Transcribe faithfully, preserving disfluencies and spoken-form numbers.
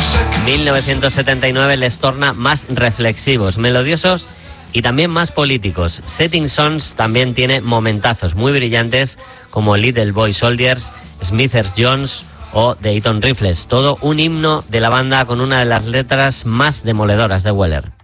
mil novecientos setenta y nueve les torna más reflexivos, melodiosos y también más políticos. Setting Sons también tiene momentazos muy brillantes como Little Boy Soldiers, Smithers Jones o The Eton Rifles. Todo un himno de la banda con una de las letras más demoledoras de Weller.